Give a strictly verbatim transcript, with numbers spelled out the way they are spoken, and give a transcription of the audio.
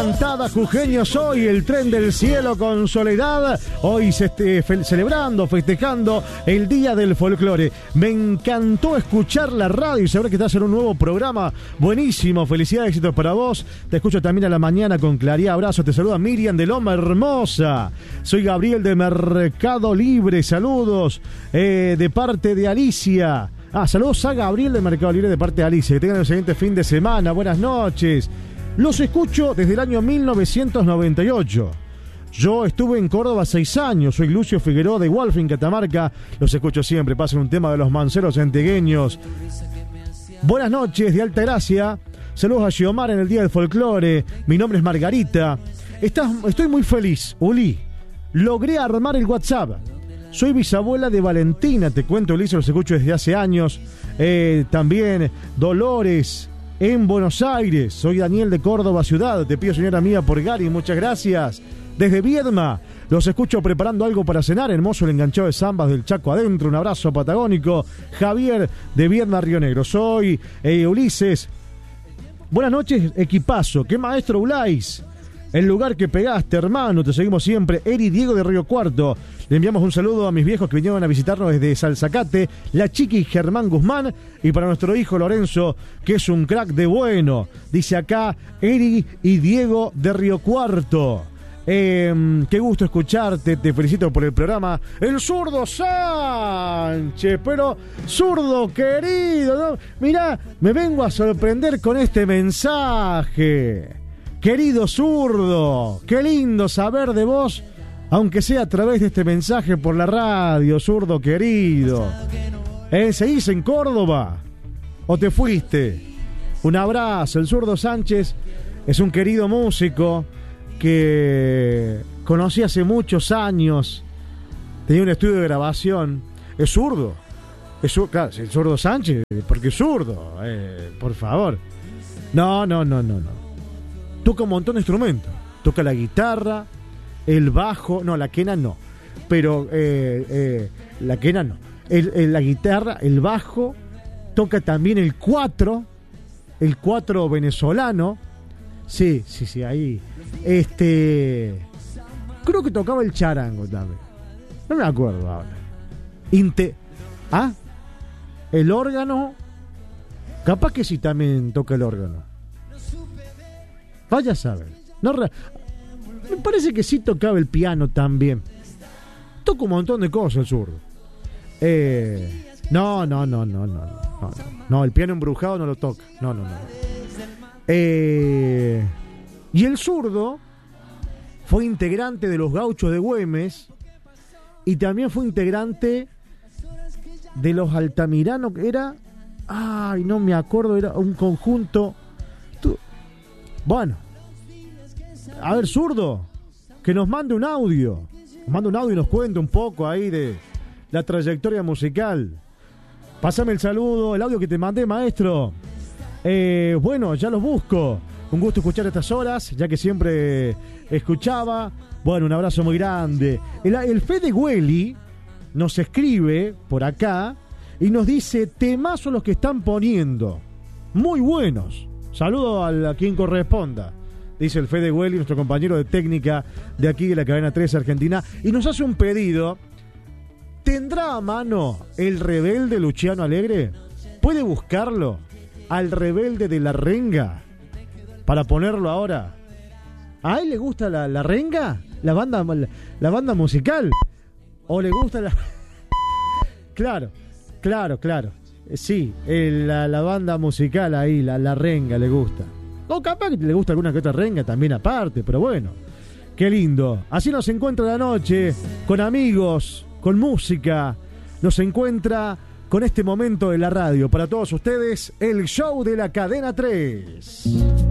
Cantada Jujeño Soy, el tren del cielo con Soledad, hoy se este, fe, celebrando, festejando el Día del Folclore. Me encantó escuchar la radio y saber que estás en un nuevo programa buenísimo. Felicidades, éxitos para vos. Te escucho también a la mañana con claridad. Abrazo, te saluda Miriam de Loma Hermosa. Soy Gabriel de Mercado Libre, saludos eh, de parte de Alicia. Ah, saludos a Gabriel de Mercado Libre de parte de Alicia. Que tengan el siguiente fin de semana, buenas noches. Los escucho desde el año mil novecientos noventa y ocho. Yo estuve en Córdoba seis años. Soy Lucio Figueroa de Walfin, Catamarca. Los escucho siempre. Pasen un tema de los manceros antegueños. Buenas noches de Altagracia. Saludos a Giomar en el Día del Folclore. Mi nombre es Margarita. Estás, estoy muy feliz, Uli. Logré armar el WhatsApp. Soy bisabuela de Valentina. Te cuento, Ulises, los escucho desde hace años. Eh, también Dolores en Buenos Aires. Soy Daniel de Córdoba Ciudad. Te pido, señora mía, por Gary. Muchas gracias. Desde Viedma, los escucho preparando algo para cenar. Hermoso el enganchado de zambas del Chaco adentro. Un abrazo patagónico. Javier de Viedma, Río Negro. Soy eh, Ulises. Buenas noches, equipazo. ¿Qué maestro Ulais? El lugar que pegaste, hermano. Te seguimos siempre. Eri Diego de Río Cuarto. Le enviamos un saludo a mis viejos que vinieron a visitarnos desde Salzacate, la Chiqui Germán Guzmán, y para nuestro hijo Lorenzo, que es un crack de bueno. Dice acá Eri y Diego de Río Cuarto. Eh, qué gusto escucharte, te felicito por el programa. El zurdo Sánchez, pero zurdo querido, ¿no? Mirá, me vengo a sorprender con este mensaje. Querido zurdo, qué lindo saber de vos, aunque sea a través de este mensaje por la radio, zurdo querido. ¿Eh? ¿Seguís en Córdoba? ¿O te fuiste? Un abrazo. El zurdo Sánchez es un querido músico que conocí hace muchos años. Tenía un estudio de grabación. Es zurdo. Es zurdo, claro, el zurdo Sánchez, porque es zurdo. Eh, por favor. No, no, no, no, no. Toca un montón de instrumentos. Toca la guitarra, el bajo, no, la quena no. Pero eh, eh, la quena no. El, el, la guitarra, el bajo, toca también el cuatro, el cuatro venezolano. Sí, sí, sí, ahí. Este. Creo que tocaba el charango también. No me acuerdo ahora. Inte. Ah, el órgano. Capaz que sí también toca el órgano. Vaya a saber. No, me parece que sí tocaba el piano también. Toca un montón de cosas el zurdo. Eh, no, no, no, no, no, no. No, el piano embrujado no lo toca. No, no, no. Eh, y el zurdo fue integrante de los Gauchos de Güemes y también fue integrante de los Altamirano, que era... Ay, no me acuerdo, era un conjunto... Tú, bueno, a ver, zurdo, que nos mande un audio. Nos mande un audio y nos cuente un poco ahí de la trayectoria musical. Pásame el saludo, el audio que te mandé, maestro. Eh, bueno, ya los busco. Un gusto escuchar estas horas, ya que siempre escuchaba. Bueno, un abrazo muy grande. El, el Fede Güeli nos escribe por acá y nos dice: temazos los que están poniendo. Muy buenos. Saludo a, a quien corresponda, dice el Fede Güeli, nuestro compañero de técnica de aquí de la cadena tres Argentina, y nos hace un pedido. ¿Tendrá a mano el rebelde Luciano Alegre? ¿Puede buscarlo al rebelde de la renga para ponerlo ahora? ¿A él le gusta la, la renga? ¿La banda, la, la banda musical? ¿O le gusta la...? Claro, claro, claro. Sí, el, la, la banda musical ahí, la, la renga le gusta. O capaz que le gusta alguna que otra renga también aparte, pero bueno, qué lindo. Así nos encuentra la noche, con amigos, con música. Nos encuentra con este momento de la radio. Para todos ustedes, el show de la cadena tres.